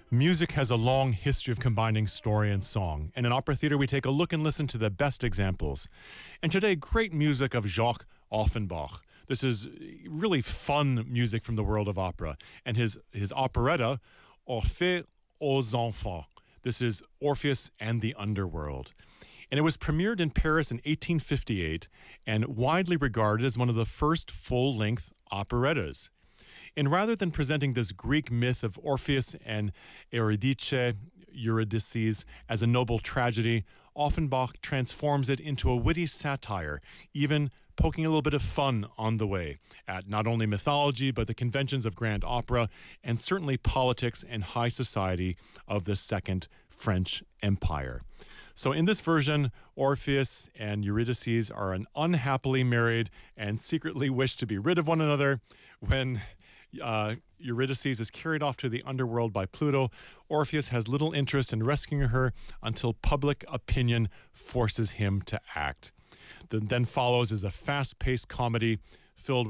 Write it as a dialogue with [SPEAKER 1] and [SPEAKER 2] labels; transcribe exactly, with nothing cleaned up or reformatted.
[SPEAKER 1] Music has a long history of combining story and song, and in opera theater we take a look and listen to the best examples. And today, great music of Jacques Offenbach. This is really fun music from the world of opera, and his, his operetta, Orphée aux Enfants. This is Orpheus and the Underworld. And it was premiered in Paris in eighteen fifty-eight and widely regarded as one of the first full-length operettas. And rather than presenting this Greek myth of Orpheus and Eurydice, Eurydice as a noble tragedy, Offenbach transforms it into a witty satire, even poking a little bit of fun on the way at not only mythology, but the conventions of grand opera, and certainly politics and high society of the Second French Empire. So in this version, Orpheus and Eurydice are an unhappily married and secretly wish to be rid of one another. When uh, Eurydice is carried off to the underworld by Pluto, Orpheus has little interest in rescuing her until public opinion forces him to act. The, then follows is a fast-paced comedy filled with